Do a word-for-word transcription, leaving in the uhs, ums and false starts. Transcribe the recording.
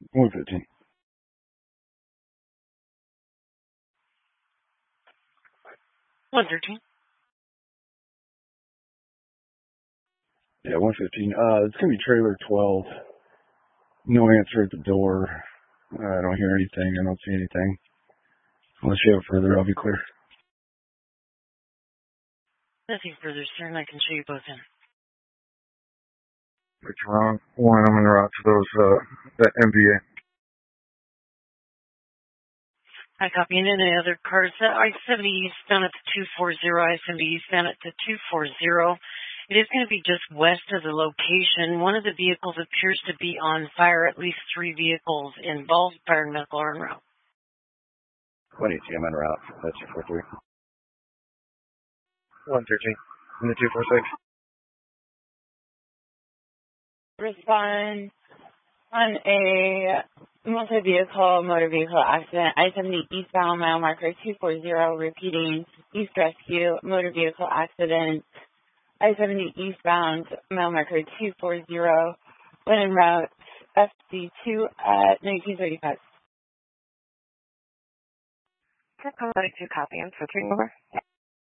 one fifteen. one thirteen. Yeah, one fifteen. Uh, it's going to be trailer twelve. No answer at the door. I don't hear anything. I don't see anything. Unless you have further, I'll be clear. Nothing further, sir, and I can show you both in. What's wrong? One, I'm en route to those, uh, that M V A. I copy in any other cars. I seventy eastbound at the two forty, I seventy eastbound at the two forty. It is going to be just west of the location. One of the vehicles appears to be on fire. At least three vehicles involved. Fire and medical are en route. twenty-two, I'm en route. That's two four three. one thirteen. In the two four six. Respond on a multi-vehicle motor vehicle accident. I seventy eastbound, mile marker two forty, repeating East Rescue motor vehicle accident. I seventy eastbound, mile marker two forty, when en route F C two at nineteen thirty-five. two copy. I'm switching over.